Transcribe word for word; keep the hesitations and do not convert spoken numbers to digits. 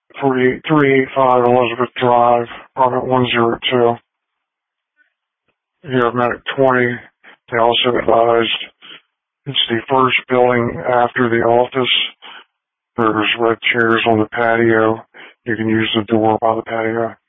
three eighty-five Elizabeth Drive, apartment one oh two. You have Medic twenty. They also advised it's the first building after the office. There's red chairs on the patio. You can use the door by the patio.